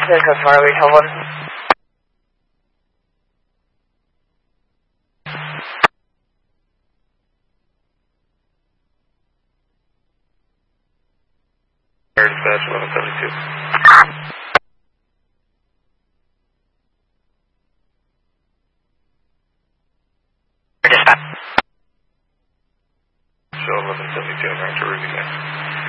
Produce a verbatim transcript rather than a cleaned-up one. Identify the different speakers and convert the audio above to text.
Speaker 1: This is Marley, hold on.
Speaker 2: Dispatch eleven seventy-two.
Speaker 1: Dispatch.
Speaker 2: Show eleven seventy-two, I'm going to Ruby next.